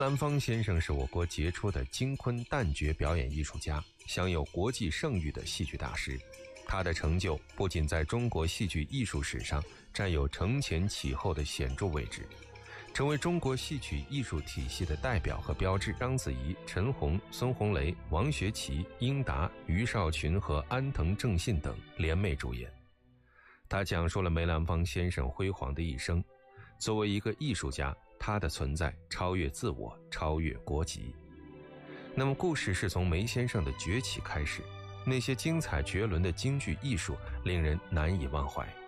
兰芳先生是我国杰出的京昆旦角表演艺术家，享有国际盛誉的戏剧大师。他的成就不仅在中国戏剧艺术史上占有承前启后的显著位置，成为中国戏曲艺术体系的代表和标志。章子怡、陈红、孙红雷、王学圻、英达、于少群和安藤正信等联袂主演。他讲述了梅兰芳先生辉煌的一生。作为一个艺术家，他的存在超越自我，超越国籍。那么故事是从梅先生的崛起开始，那些精彩绝伦的京剧艺术令人难以忘怀。